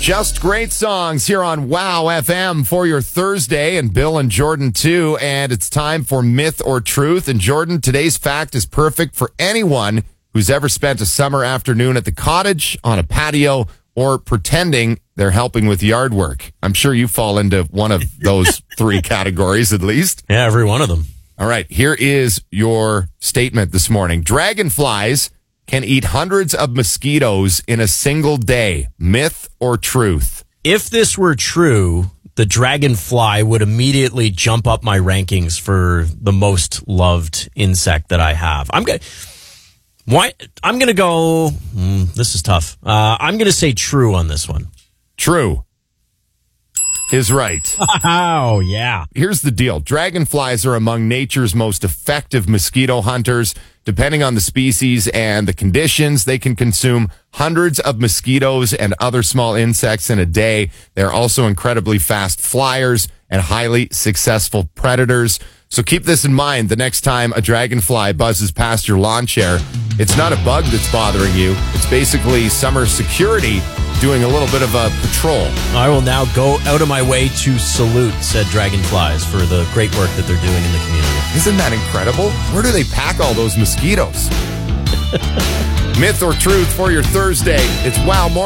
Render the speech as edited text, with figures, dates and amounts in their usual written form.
Just great songs here on Wow FM for your Thursday, and Bill and Jordan too. And it's time for Myth or Truth. And Jordan, today's fact is perfect for anyone who's ever spent a summer afternoon at the cottage, on a patio, or pretending they're helping with yard work. I'm sure you fall into one of those three categories at least. Yeah, every one of them. All right, here is your statement this morning. Dragonflies can eat hundreds of mosquitoes in a single day. Myth or truth? If this were true, the dragonfly would immediately jump up my rankings for the most loved insect that I have. I'm gonna go. This is tough. I'm gonna say true on this one. True is right. Oh, yeah. Here's the deal. Dragonflies are among nature's most effective mosquito hunters. Depending on the species and the conditions, they can consume hundreds of mosquitoes and other small insects in a day. They're also incredibly fast flyers and highly successful predators. So keep this in mind the next time a dragonfly buzzes past your lawn chair. It's not a bug that's bothering you. It's basically summer security doing a little bit of a patrol. I will now go out of my way to salute said dragonflies for the great work that they're doing in the community. Isn't that incredible? Where do they pack all those mosquitoes? Myth or truth for your Thursday. It's Wow Morning.